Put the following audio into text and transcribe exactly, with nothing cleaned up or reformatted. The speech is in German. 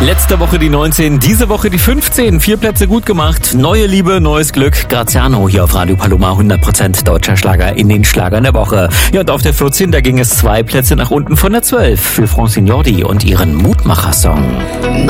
Letzte Woche die neunzehn, diese Woche die fünfzehn. Vier Plätze gut gemacht. Neue Liebe, neues Glück. Graziano hier auf Radio Paloma. hundert Prozent deutscher Schlager in den Schlagern der Woche. Ja, und auf der vierzehn, da ging es zwei Plätze nach unten von der zwölf für Francine Jordi und ihren Mutmacher-Song.